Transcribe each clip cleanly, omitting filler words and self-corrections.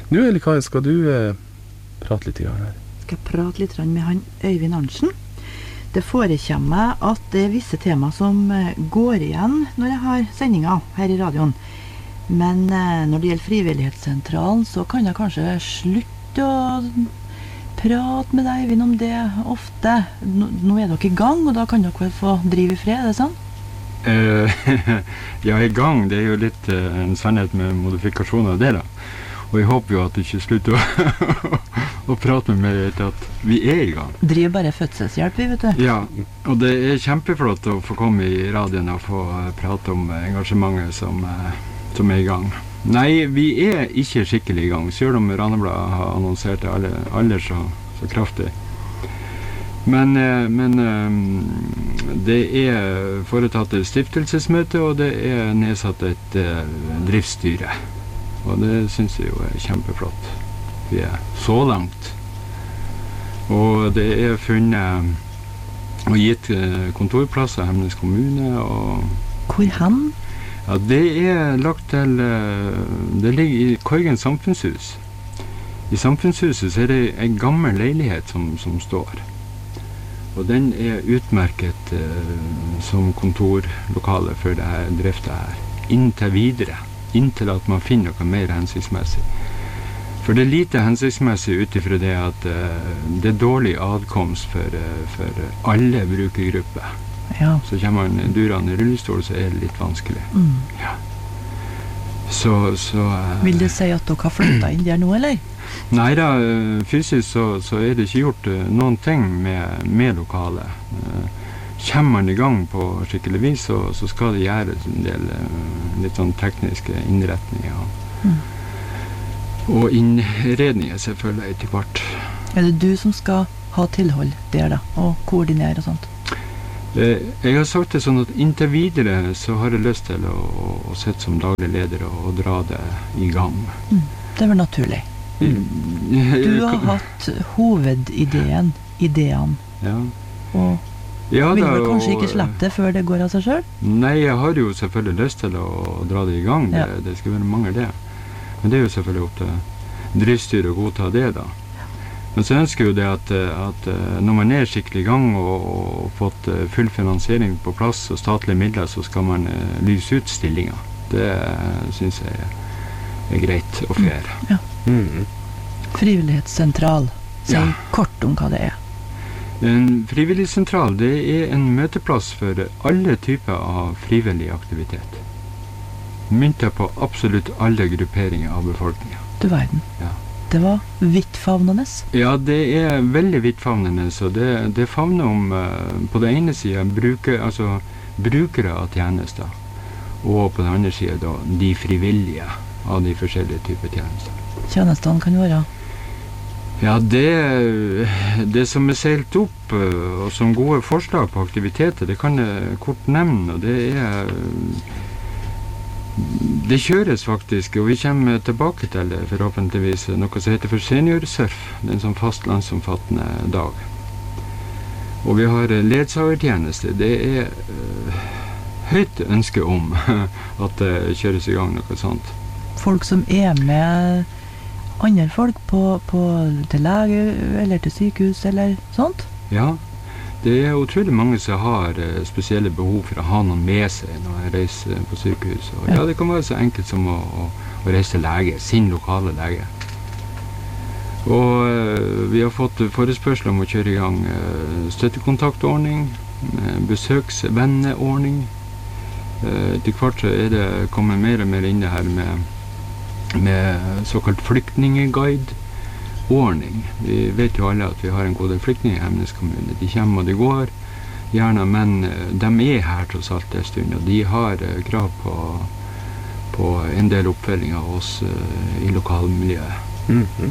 Nå, Eli-Kai, skal du prate litt grann her? Skal jeg prate litt grann med han Øyvind Arntzen. Det forekommer meg at det visse tema som går igjen når jeg har sendinger her i radioen. Men når det gjelder frivillighetssentralen, så kan jeg kanskje slutte å prate med deg, Øyvind, om det ofte. Nå er dere i gang, og da kan dere vel få drive i fred, er det sånn? Ja, i gang, det er jo litt en sannhet med modifikasjon av det da. Og jeg håper jo at du ikke slutter å prate med meg etter at vi er i gang. Driver bare fødselshjelp, vi, vet du. Ja, og det er kjempeflott å få komme i radioen og få prate om engasjementet som er i gang. Nei, vi er ikke skikkelig i gang, selv om Ranabladet har annonsert det aller så kraftig. Men det er foretatt et stiftelsesmøte, og det er nedsatt et driftsstyre. Og det synes jeg jo er kjempeflott. Vi er så langt. Og det er funnet og gitt kontorplasser i Hemnes kommune. Og hvor hen? Ja, det er lagt til, det ligger i Korgen samfunnshus. I samfunnshuset så er det en gammel leilighet som står. Og den er utmerket som kontorlokale for det her driftet her. Inntil videre. Inntil at man finner noe mer hensiktsmessig. For det er lite hensiktsmessig utifra det at det er dårlig adkomst for alle brukergrupper. Ja. Så kommer man durende i rullestol, så er det litt vanskelig. Ja. Så vil det si at dere har flyttet inn der nå, eller? Nei da, fysisk så er det ikke gjort noen ting med lokalet. Kommer man i gang på skikkelig vis, så skal det gjøres en del litt sånn tekniske innretninger. Og innredninger selvfølgelig etter hvert. Er det du som skal ha tilhold der da, og koordinere og sånt? Jeg har sagt det sånn at inntil videre så har jeg lyst til å sitte som daglig leder og dra det i gang. Det er vel naturlig. Du har hatt hovedideen, ja. Og ja, vil vel kanskje ikke slippe det før det går av seg selv? Nei, jeg har jo selvfølgelig lyst til å dra det i gang. Ja. Det skal være mange det. Men det er jo selvfølgelig opp til driftsstyret å godta det da. Men så ønsker jeg jo det at når man er skikkelig i gang og fått full finansiering på plass og statlige midler, så skal man lyse ut stillinger. Det synes jeg er greit og fair. Ja. Frivillighetssentral. Si kort om hva det er. En frivillighetssentral, det er en møteplass for alle typer av frivillig aktivitet. Myntet på absolutt alle grupperinger av befolkningen. Du verden. Ja. Det var vittfavnende. Ja, det er veldig vittfavnende, så det favner om på den ene siden brukere av tjenester, og på den andre siden da, de frivillige av de forskjellige typer tjenester. Tjenestene kan være? Ja, det som er seilt opp, og som gode forslag på aktiviteter, det kan jeg kort nevne, og det kjøres faktisk, og vi kommer tilbake til det forhåpentligvis, noe som heter for seniorsurf, det er en sånn fastlandsomfattende dag. Og vi har ledsagertjeneste, det er høyt ønske om at det kjøres i gang noe sånt. Folk som er med andre folk til lege eller til sykehus eller sånt? Ja, det er utrolig mange som har spesielle behov for å ha noen med seg når jeg reiser på sykehus. Og ja, det kan være så enkelt som å reise til lege, sin lokale lege. Og vi har fått forespørsel om å kjøre i gang støttekontaktordning, besøksvenneordning. Til hvert så er det kommet mer og mer inn det her med såkalt flyktningeguide-ordning. Vi vet jo alle at vi har en god del flyktninger i Hemnes kommune. De kommer og de går, gjerne, men de er her tross alt en stund, og de har krav på en del oppfølging av oss i lokalmiljøet.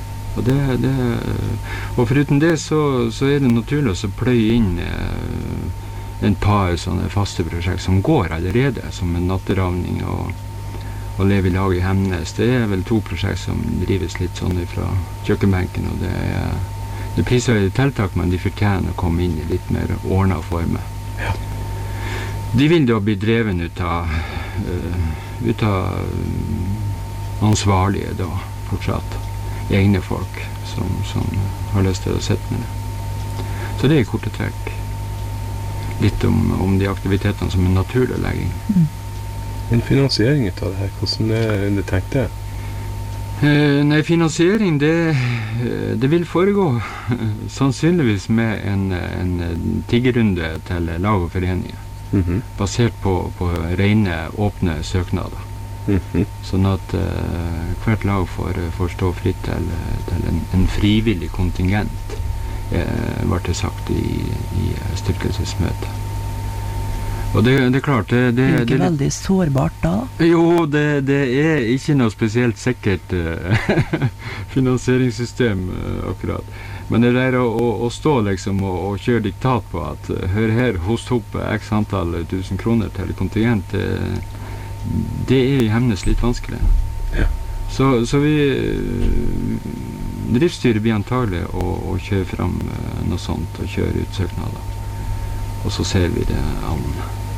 Og foruten det så er det naturlig å pløye inn en par sånne faste prosjekt som går allerede, som en natteravning og leve i lag i Hemnes. Det er vel 2 prosjekt som drives litt sånn fra kjøkkenbenken, og det priser i tiltak, men de fortjener å komme inn i litt mer ordnet form. Ja. De vil da bli dreven ut av ansvarlige da, fortsatt. egne folk som har lyst til å sitte med det. Så det korte trekk. Litt om de aktivitetene som naturlig å legge inn. En finansiering ut av det her, hvordan det tenkt det? Nei, finansiering det vil foregå sannsynligvis med en tiggerrunde til lag og foreninger, basert på rene, åpne søknader. Sånn at hvert lag får stå fritt til en frivillig kontingent, var det sagt i styrkelsesmøtet. Og det er klart det er ikke veldig sårbart da? Jo, det er ikke noe spesielt sikkert finansieringssystem akkurat. Men det der å stå liksom og kjøre diktat på at hør her, host opp x antall 1000 kroner til kontingent, det er i Hemnes litt vanskelig. Ja. Så vi driftsstyret blir antagelig å kjøre fram noe sånt og kjøre ut søknader. Og så ser vi det an.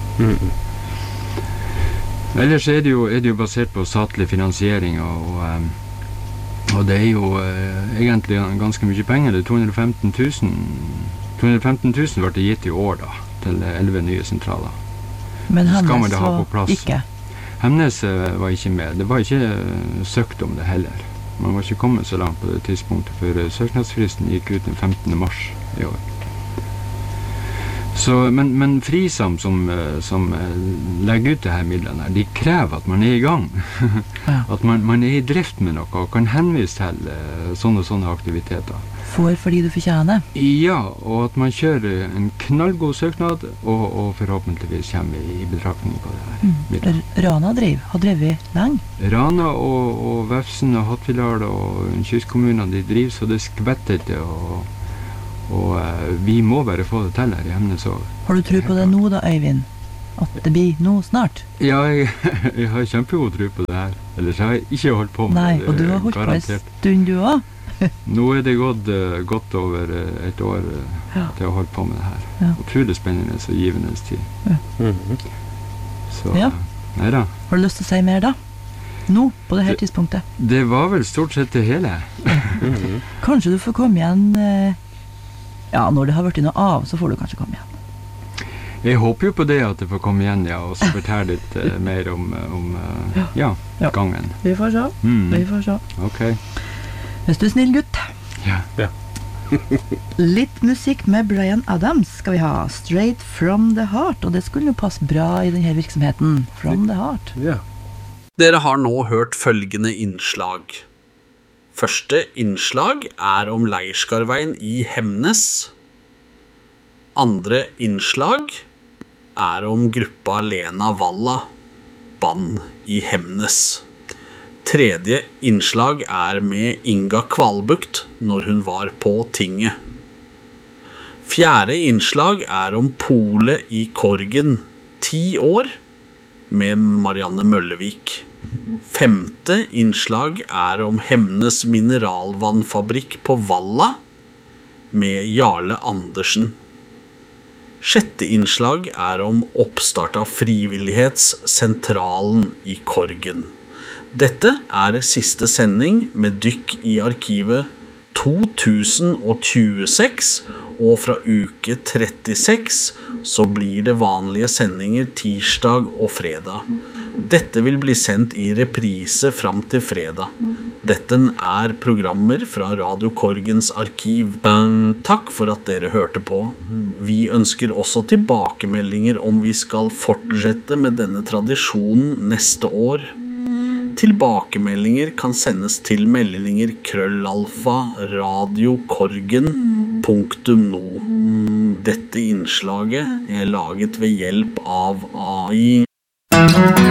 Ellers er det jo basert på statlig finansiering, og det er jo egentlig ganske mye penger. Det er 215 000 ble det gitt i år da, til 11 nye sentraler. Men Hemnes var ikke? Hemnes var ikke med. Det var ikke søkt om det heller. Man var ikke kommet så langt på det tidspunktet, for søknadsfristen gikk ut den 15. mars i år. Så, men Frisam som legger ut det her midlene her, de krever at man er i gang. At man er i drift med noe og kan henvise til sånne aktiviteter. Fordi du fortjener? Ja, og at man kjører en knallgod søknad, og forhåpentligvis kommer vi i betraktning på det her. Rana har drevet lenge? Rana og Vefsn og Hattfjelldal og kystkommunene, de driver så det skvetter til, og vi må bare få det til her i Hemnes også. Har du tro på det nå da, Øyvind? At det blir nå snart? Ja, jeg har kjempegod tro på det her. Ellers har jeg ikke holdt på med det. Nei, og du har holdt på en stund du også? Nå er det gått over et år til å holde på med det her. Ja. Utrolig spennende og givende tid. Ja. Så, ja. Neida. Har du lyst til å si mer da? Nå, på det her tidspunktet? Det var vel stort sett det hele. Kanskje du får komme igjen, ja, når det har vært noe av, så får du kanskje komme igjen. Jeg håper jo på det at jeg får komme igjen, ja, og så fortelle litt mer om gangen. Vi får se. Vi får se. Ok. Hvis du er snill gutt. Ja. Litt musikk med Bryan Adams skal vi ha. Straight from the heart. Og det skulle jo passe bra i denne virksomheten. From the heart. Ja. Dere har nå hørt følgende innslag. Første innslag er om Leirskardveien i Hemnes. Andre innslag er om gruppa Lena Valla band i Hemnes. Tredje innslag er med Inga Kvalbukt når hun var på tinget. Fjerde innslag er om Polet i Korgen 10 år med Marianne Møllevik. Femte innslag er om Hemnes mineralvannfabrikk på Valla med Jarle Andersen. Sjette innslag er om oppstart av Frivillighetssentralen i Korgen. Dette er siste sending med dykk i arkivet 2026, og fra uke 36 så blir det vanlige sendinger tirsdag og fredag. Dette vil bli sendt i reprise fram til fredag. Dette er programmer fra Radio Korgens arkiv. Takk for at dere hørte på. Vi ønsker også tilbakemeldinger om vi skal fortsette med denne tradisjonen neste år. Tilbakemeldinger kan sendes til meldinger@radiokorgen.no. Dette innslaget er laget ved hjelp av AI.